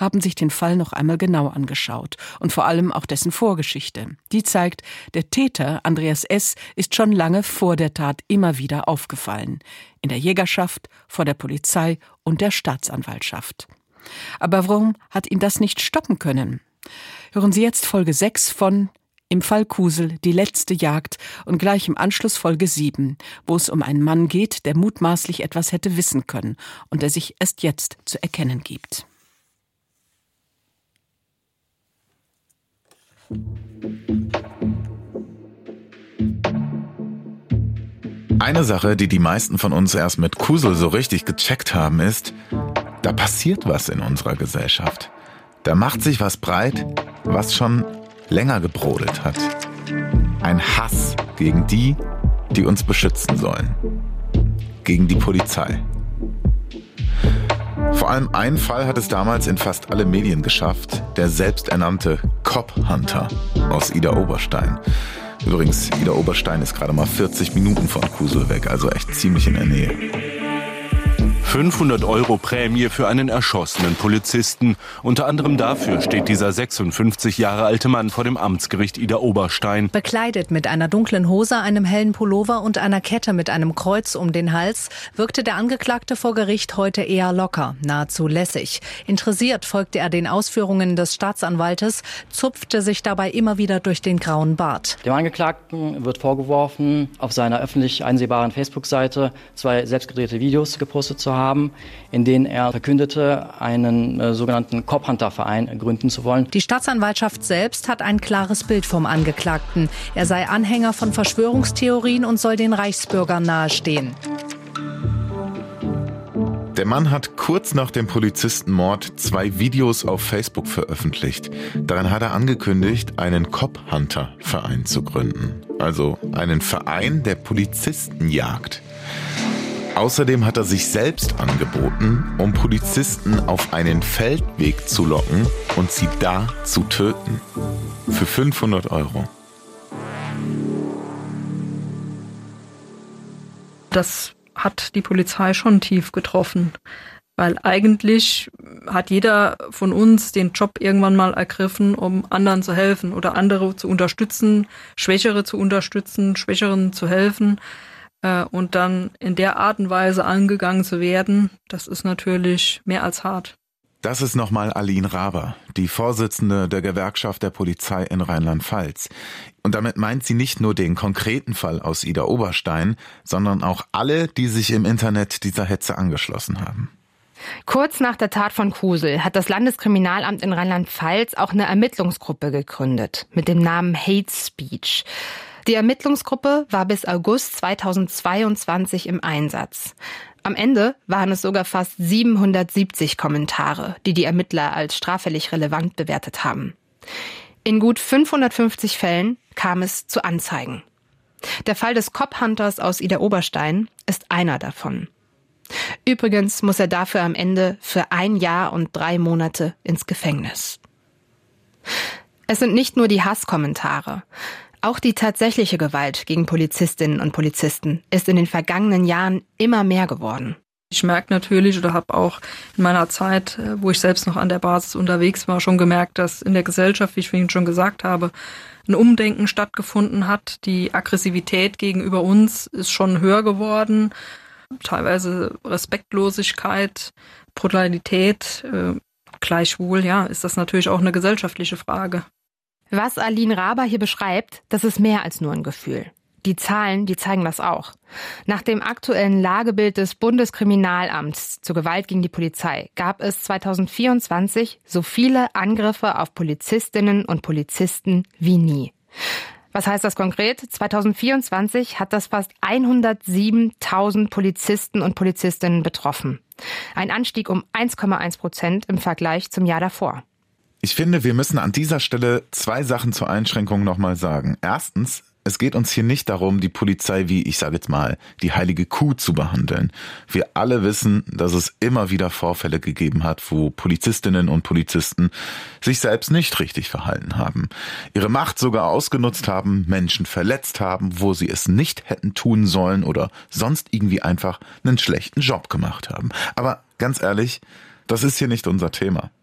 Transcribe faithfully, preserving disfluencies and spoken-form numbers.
haben sich den Fall noch einmal genau angeschaut und vor allem auch dessen Vorgeschichte. Die zeigt, der Täter, Andreas S., ist schon lange vor der Tat immer wieder aufgefallen. In der Jägerschaft, vor der Polizei und der Staatsanwaltschaft. Aber warum hat ihn das nicht stoppen können? Hören Sie jetzt Folge sechs von Im Fall Kusel, die letzte Jagd und gleich im Anschluss Folge sieben, wo es um einen Mann geht, der mutmaßlich etwas hätte wissen können und der sich erst jetzt zu erkennen gibt. Eine Sache, die die meisten von uns erst mit Kusel so richtig gecheckt haben, ist, da passiert was in unserer Gesellschaft. Da macht sich was breit, was schon länger gebrodelt hat. Ein Hass gegen die, die uns beschützen sollen. Gegen die Polizei. Vor allem ein Fall hat es damals in fast alle Medien geschafft, der selbsternannte Cop Hunter aus Ida Oberstein. Übrigens, Ida Oberstein ist gerade mal vierzig Minuten von Kusel weg, also echt ziemlich in der Nähe. fünfhundert Euro Prämie für einen erschossenen Polizisten. Unter anderem dafür steht dieser sechsundfünfzig Jahre alte Mann vor dem Amtsgericht Ida Oberstein. Bekleidet mit einer dunklen Hose, einem hellen Pullover und einer Kette mit einem Kreuz um den Hals, wirkte der Angeklagte vor Gericht heute eher locker, nahezu lässig. Interessiert folgte er den Ausführungen des Staatsanwaltes, zupfte sich dabei immer wieder durch den grauen Bart. Dem Angeklagten wird vorgeworfen, auf seiner öffentlich einsehbaren Facebook-Seite zwei selbstgedrehte Videos gepostet zu haben. Haben, in denen er verkündete, einen äh, sogenannten Cop Hunter Verein gründen zu wollen. Die Staatsanwaltschaft selbst hat ein klares Bild vom Angeklagten. Er sei Anhänger von Verschwörungstheorien und soll den Reichsbürgern nahestehen. Der Mann hat kurz nach dem Polizistenmord zwei Videos auf Facebook veröffentlicht. Darin hat er angekündigt, einen Cop Hunter Verein zu gründen. Also einen Verein, der Polizisten jagt. Außerdem hat er sich selbst angeboten, um Polizisten auf einen Feldweg zu locken und sie da zu töten. Für fünfhundert Euro. Das hat die Polizei schon tief getroffen. Weil eigentlich hat jeder von uns den Job irgendwann mal ergriffen, um anderen zu helfen oder andere zu unterstützen, Schwächere zu unterstützen, Schwächeren zu helfen. Und dann in der Art und Weise angegangen zu werden, das ist natürlich mehr als hart. Das ist nochmal Aline Raber, die Vorsitzende der Gewerkschaft der Polizei in Rheinland-Pfalz. Und damit meint sie nicht nur den konkreten Fall aus Ida Oberstein, sondern auch alle, die sich im Internet dieser Hetze angeschlossen haben. Kurz nach der Tat von Kusel hat das Landeskriminalamt in Rheinland-Pfalz auch eine Ermittlungsgruppe gegründet mit dem Namen Hate Speech. Die Ermittlungsgruppe war bis August zweitausendzweiundzwanzig im Einsatz. Am Ende waren es sogar fast siebenhundertsiebzig Kommentare, die die Ermittler als straffällig relevant bewertet haben. In gut fünfhundertfünfzig Fällen kam es zu Anzeigen. Der Fall des Cop Hunters aus Ida Oberstein ist einer davon. Übrigens muss er dafür am Ende für ein Jahr und drei Monate ins Gefängnis. Es sind nicht nur die Hasskommentare. Auch die tatsächliche Gewalt gegen Polizistinnen und Polizisten ist in den vergangenen Jahren immer mehr geworden. Ich merke natürlich oder habe auch in meiner Zeit, wo ich selbst noch an der Basis unterwegs war, schon gemerkt, dass in der Gesellschaft, wie ich vorhin schon gesagt habe, ein Umdenken stattgefunden hat. Die Aggressivität gegenüber uns ist schon höher geworden. Teilweise Respektlosigkeit, Brutalität. Äh, gleichwohl, ja, ist das natürlich auch eine gesellschaftliche Frage. Was Aline Raber hier beschreibt, das ist mehr als nur ein Gefühl. Die Zahlen, die zeigen das auch. Nach dem aktuellen Lagebild des Bundeskriminalamts zur Gewalt gegen die Polizei gab es zweitausendvierundzwanzig so viele Angriffe auf Polizistinnen und Polizisten wie nie. Was heißt das konkret? zweitausendvierundzwanzig hat das fast hundertsiebentausend Polizisten und Polizistinnen betroffen. Ein Anstieg um eins Komma eins Prozent im Vergleich zum Jahr davor. Ich finde, wir müssen an dieser Stelle zwei Sachen zur Einschränkung nochmal sagen. Erstens, es geht uns hier nicht darum, die Polizei wie, ich sage jetzt mal, die heilige Kuh zu behandeln. Wir alle wissen, dass es immer wieder Vorfälle gegeben hat, wo Polizistinnen und Polizisten sich selbst nicht richtig verhalten haben, ihre Macht sogar ausgenutzt haben, Menschen verletzt haben, wo sie es nicht hätten tun sollen oder sonst irgendwie einfach einen schlechten Job gemacht haben. Aber ganz ehrlich, das ist hier nicht unser Thema.